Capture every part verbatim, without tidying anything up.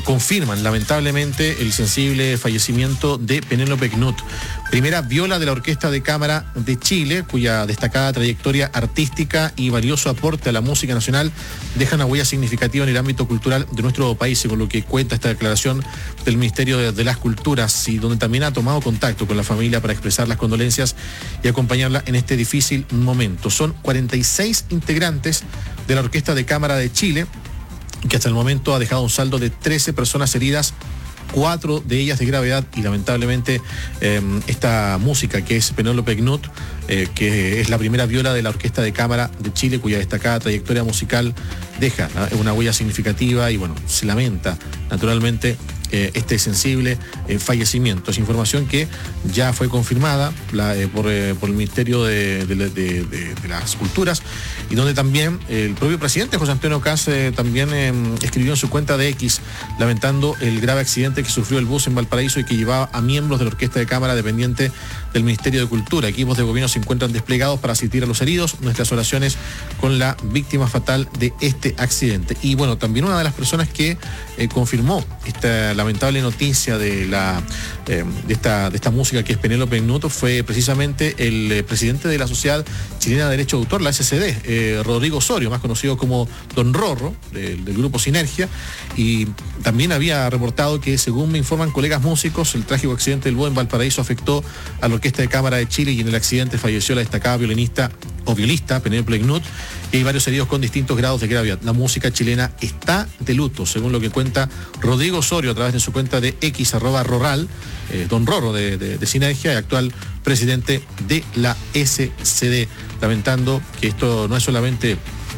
confirman lamentablemente el sensible fallecimiento de Penélope Knut, primera viola de la Orquesta de Cámara de Chile, cuya destacada trayectoria artística y valioso aporte a la música nacional deja una huella significativa en el ámbito cultural de nuestro país, según lo que cuenta esta declaración del Ministerio de, de las Culturas, y donde también ha tomado contacto con la familia para expresar las condolencias y acompañarla en este difícil momento. Son cuarenta y seis integrantes de la Orquesta de Cámara de Chile, que hasta el momento ha dejado un saldo de trece personas heridas, cuatro de ellas de gravedad, y lamentablemente eh, esta música que es Penélope Knut, eh, que es la primera viola de la Orquesta de Cámara de Chile, cuya destacada trayectoria musical deja ¿no? una huella significativa, y bueno, se lamenta naturalmente eh, este sensible eh, fallecimiento. Es información que ya fue confirmada la, eh, por, eh, por el Ministerio de, de, de, de, de las Culturas, y donde también el propio presidente José Antonio Kast eh, también eh, escribió en su cuenta de X lamentando el grave accidente que sufrió el bus en Valparaíso y que llevaba a miembros de la Orquesta de Cámara dependiente del Ministerio de Cultura. Equipos de gobierno se encuentran desplegados para asistir a los heridos. Nuestras oraciones con la víctima fatal de este accidente. Y bueno, también una de las personas que eh, confirmó esta lamentable noticia de la eh, de esta de esta música que es Penélope Knut fue precisamente el eh, presidente de la Sociedad Chilena de Derecho de Autor, la S C D, eh, Rodrigo Osorio, más conocido como Don Rorro, del, del grupo Sinergia, y también había reportado que, según me informan colegas músicos, el trágico accidente del bus en Valparaíso afectó a la Orquesta de Cámara de Chile, y en el accidente falleció la destacada violinista o violista Penélope Knut, y hay varios heridos con distintos grados de gravedad. La música chilena está de luto, según lo que cuenta Rodrigo Osorio a través de su cuenta de X, arroba Roral, eh, Don Rorro de, de, de Sinergia, y actual presidente de la S C D, lamentando que esto no es solamente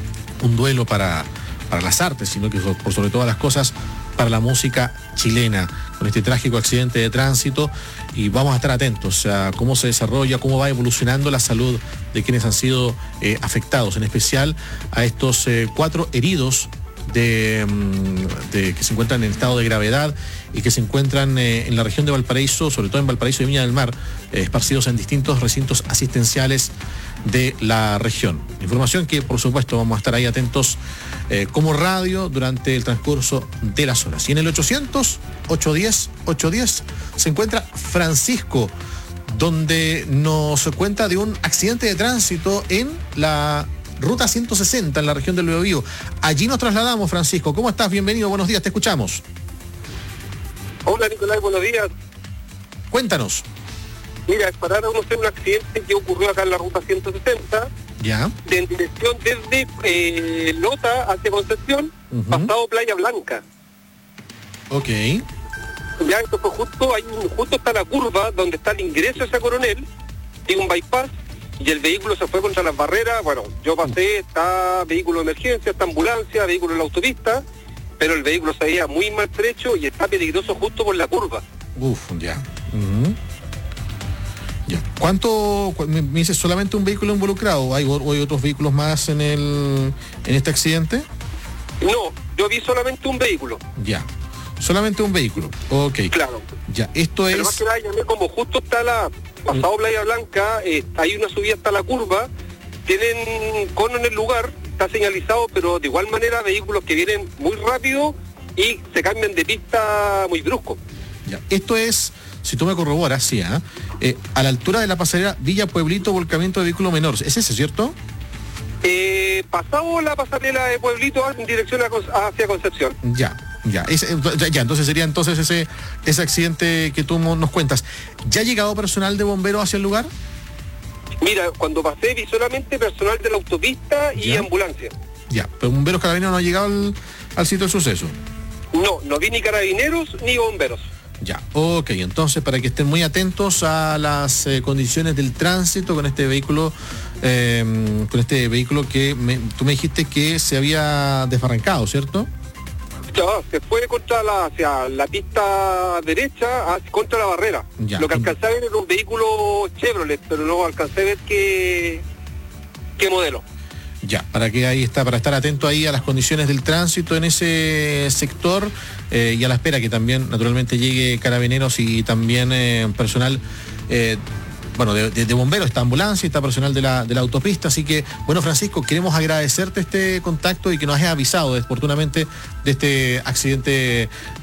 un duelo para, para las artes, sino que por sobre todas las cosas para la música chilena, con este trágico accidente de tránsito. Y vamos a estar atentos a cómo se desarrolla, cómo va evolucionando la salud de quienes han sido eh, afectados, en especial a estos eh, cuatro heridos de, de, que se encuentran en estado de gravedad y que se encuentran eh, en la región de Valparaíso, sobre todo en Valparaíso y Viña del Mar, eh, esparcidos en distintos recintos asistenciales de la región. Información que, por supuesto, vamos a estar ahí atentos eh, como radio durante el transcurso de las horas. Y en el ochocientos, ochocientos diez, ochocientos diez se encuentra Francisco, donde nos cuenta de un accidente de tránsito en la ruta ciento sesenta en la región del Biobío. Allí nos trasladamos, Francisco. ¿Cómo estás? Bienvenido, buenos días, te escuchamos. Hola, Nicolás, buenos días. Cuéntanos. Mira, es para conocer un accidente que ocurrió acá en la ruta ciento sesenta, ya, de, en dirección desde eh, Lota hacia Concepción, uh-huh. pasado Playa Blanca. Ok. Ya, esto fue justo, ahí, justo está la curva donde está el ingreso hacia Coronel, tiene un bypass, y el vehículo se fue contra las barreras. Bueno, yo pasé, está vehículo de emergencia, está ambulancia, vehículo en la autopista, pero el vehículo se veía muy maltrecho y está peligroso justo por la curva. Uf, ya. Uh-huh. Ya. ¿Cuánto, me, me dices, solamente un vehículo involucrado? ¿Hay, o hay otros vehículos más en el en este accidente? No, yo vi solamente un vehículo. Ya, solamente un vehículo. Ok. Claro. Ya, esto es... Pero más que nada, llamé como justo está la... Pasado Playa Blanca, eh, hay una subida hasta la curva, tienen cono en el lugar, está señalizado, pero de igual manera vehículos que vienen muy rápido y se cambian de pista muy brusco. Ya, esto es... Si tú me corroboras, sí, ¿eh? Eh, a la altura de la pasarela Villa Pueblito, volcamiento de vehículos menores. ¿Es ese, cierto? Eh, pasado la pasarela de Pueblito en dirección a, hacia Concepción. Ya, ya, es, ya, entonces sería entonces ese, ese accidente que tú nos cuentas. ¿Ya ha llegado personal de bomberos hacia el lugar? Mira, cuando pasé vi solamente personal de la autopista y ya, ambulancia. Ya, pero bomberos carabineros no ha llegado al, al sitio del suceso. No, no vi ni carabineros ni bomberos. Ya, ok, entonces para que estén muy atentos a las eh, condiciones del tránsito con este vehículo, eh, con este vehículo que me, tú me dijiste que se había desbarrancado, ¿cierto? Ya, se fue contra la, hacia la pista derecha, hacia, contra la barrera. Ya. Lo que alcancé a ver era un vehículo Chevrolet, pero no alcancé a ver qué, qué modelo. Ya, para que ahí está, para estar atento ahí a las condiciones del tránsito en ese sector eh, y a la espera que también naturalmente llegue carabineros y también eh, personal eh, bueno, de, de, de bomberos, está ambulancia y está personal de la, de la autopista. Así que, bueno, Francisco, queremos agradecerte este contacto y que nos hayas avisado oportunamente de este accidente